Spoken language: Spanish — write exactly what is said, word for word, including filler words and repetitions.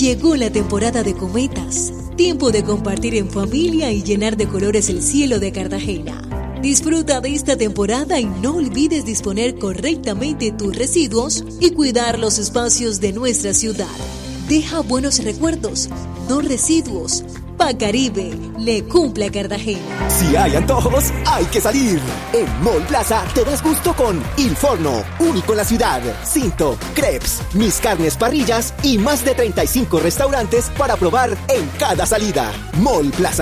Llegó la temporada de cometas. Tiempo de compartir en familia y llenar de colores el cielo de Cartagena. Disfruta de esta temporada y no olvides disponer correctamente tus residuos y cuidar los espacios de nuestra ciudad. Deja buenos recuerdos, no residuos. Pacaribe le cumple a Cartagena. Si hay antojos, hay que salir. En Mall Plaza te das gusto con Il Forno, único en la ciudad. Cinto, crepes, mis carnes parrillas y más de treinta y cinco restaurantes para probar en cada salida. Mall Plaza.